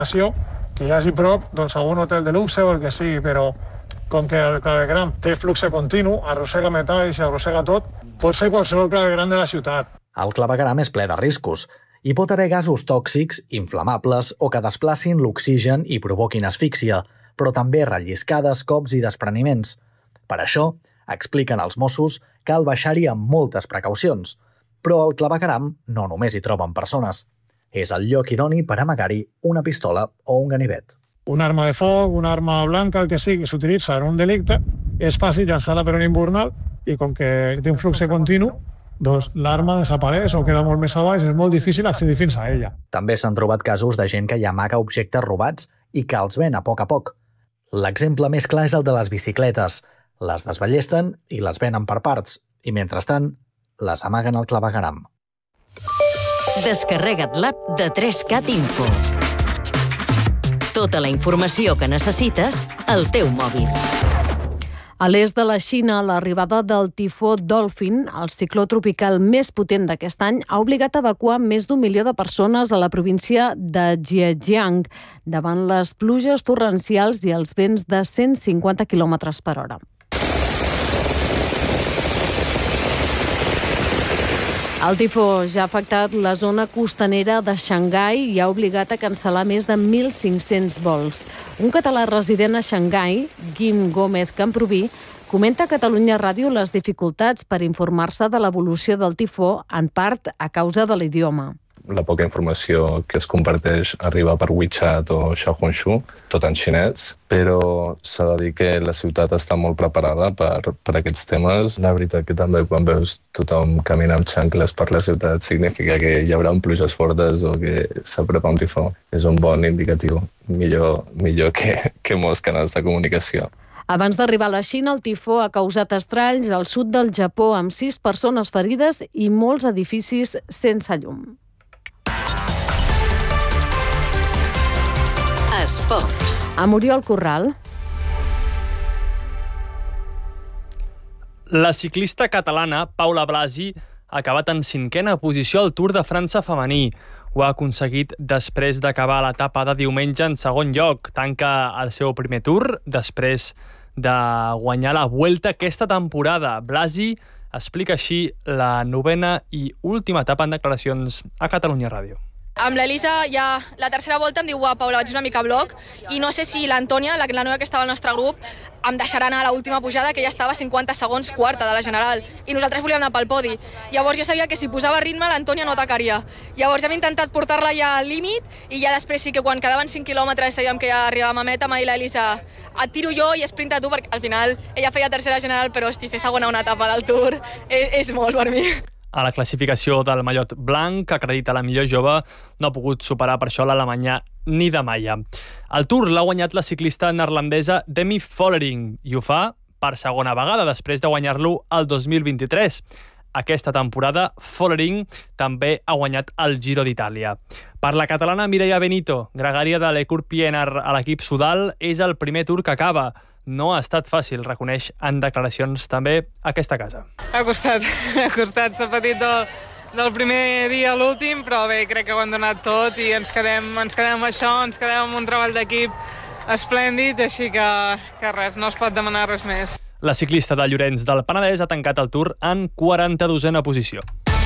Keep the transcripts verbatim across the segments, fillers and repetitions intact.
que hi hagi prop doncs, algun hotel de luxe o el que sigui, però com que el clavegueram té flux continu, arrossega metalls i arrossega tot, pot ser qualsevol clavegueram de la ciutat. El clavegueram és ple de riscos. Hi pot haver gasos tòxics, inflamables o que desplacin l'oxigen i provoquin asfíxia, però també relliscades, cops i despreniments. Per això, expliquen els Mossos, cal baixar-hi amb moltes precaucions. Però al clavegueram no només hi troben persones. És el lloc idoni per amagar-hi una pistola o un ganivet. Una arma de foc, una arma blanca, el que sigui, que s'utilitza en un delicte, és fàcil llançar-la per un invernal i com que té un flux continu, doncs l'arma desapareix o queda molt més a baix, és molt difícil accedir fins a ella. També s'han trobat casos de gent que hi amaga objectes robats i que els ven a poc a poc. L'exemple més clar és el de les bicicletes. Les desballesten i les venen per parts, i mentrestant les amaguen al clavegueram. Descarrega't l'app de tres cat Info. Tota la informació que necessites al teu mòbil. A l'est de la Xina, l'arribada del tifó Dolphin, el cicló tropical més potent d'aquest any, ha obligat a evacuar més d'un milió de persones a la província de Zhejiang davant les pluges torrencials i els vents de cent cinquanta quilòmetres per hora. El tifó ja ha afectat la zona costanera de Xangai i ha obligat a cancel·lar més de mil cinc-cents vols. Un català resident a Xangai, Guim Gómez Camproví, comenta a Catalunya Ràdio les dificultats per informar-se de l'evolució del tifó, en part a causa de l'idioma. La poca informació que es comparteix arriba per WeChat o Xiaohongshu, tot en xinès, però s'ha de dir que la ciutat està molt preparada per, per aquests temes. La veritat que també quan veus tothom caminar amb xancles per la ciutat significa que hi haurà pluges fortes o que s'apropa un tifó. És un bon indicatiu, millor, millor que, que molts canals de comunicació. Abans d'arribar a la Xina, el tifó ha causat estralls al sud del Japó amb sis persones ferides i molts edificis sense llum. Esports. A Muriel Corral. La ciclista catalana Paula Blasi ha acabat en cinquena posició al Tour de França femení. Ho ha aconseguit després d'acabar l'etapa de diumenge en segon lloc. Tanca el seu primer Tour després de guanyar la Vuelta aquesta temporada. Blasi explica així la novena i última etapa en declaracions a Catalunya Ràdio. Amb l'Elisa ja la tercera volta em diu uah, Paula, vaig una mica a bloc i no sé si l'Antònia, la, la noia que estava al nostre grup, em deixarà anar a l'última pujada, que ja estava a cinquanta segons quarta de la general i nosaltres volíem anar pel podi. Llavors jo sabia que si posava ritme l'Antònia no atacaria. Llavors hem intentat portar-la ja al límit i ja després sí que quan quedaven cinc quilòmetres sabíem que ja arribàvem a meta, m'ha dit l'Elisa, et tiro jo i sprinta tu, perquè al final ella feia tercera general, però hosti, fer segona una etapa del Tour és, és molt per mi. A la classificació del mallot blanc, que acredita la millor jove, no ha pogut superar per això l'alemanya ni de Maia. El Tour l'ha guanyat la ciclista neerlandesa Demi Vollering i ho fa per segona vegada després de guanyar-lo el dos mil vint-i-tres. Aquesta temporada, Vollering també ha guanyat el Giro d'Itàlia. Per la catalana Mireia Benito, gregària de l'Ecur Pienaar a l'equip Sudal, és el primer Tour que acaba. No ha estat fàcil, reconeix en declaracions també aquesta casa. Ha costat, ha costat, s'ha patit del, del primer dia a l'últim, però bé, crec que ho hem donat tot i ens quedem, ens quedem amb això, ens quedem amb un treball d'equip esplèndid, així que, que res, no es pot demanar res més. La ciclista de Llorenç del Penedès ha tancat el Tour en quaranta-dosena posició.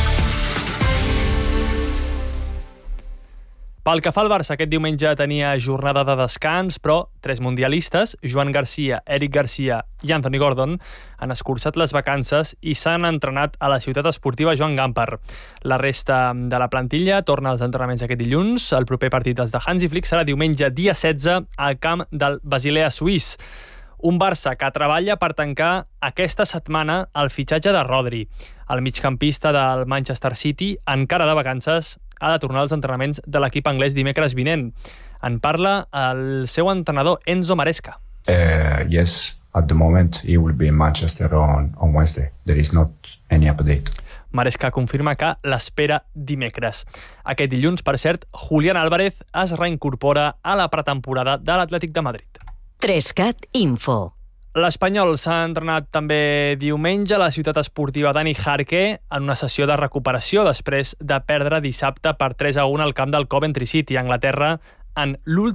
Pel que fa al Barça, aquest diumenge tenia jornada de descans, però tres mundialistes, Joan Garcia, Eric Garcia i Anthony Gordon, han escurçat les vacances i s'han entrenat a la ciutat esportiva Joan Gamper. La resta de la plantilla torna als entrenaments aquest dilluns. El proper partit dels de Hansi Flick serà diumenge dia setze al camp del Basilea suís. Un Barça que treballa per tancar aquesta setmana el fitxatge de Rodri. El migcampista del Manchester City, encara de vacances, ha de tornar als entrenaments de l'equip anglès dimecres vinent. En parla el seu entrenador Enzo Maresca. Uh, yes, at the moment he will be in Manchester on, on Wednesday. There is not any update. Maresca confirma que l'espera dimecres. Aquest dilluns, per cert, Julián Álvarez es reincorpora a la pretemporada de l'Atlètic de Madrid. tres cat Info. L'Espanyol s'ha entrenat també diumenge a la ciutat esportiva Dani Jarque en una sessió de recuperació després de perdre dissabte per tres a un al camp del Coventry City a Anglaterra en l'últim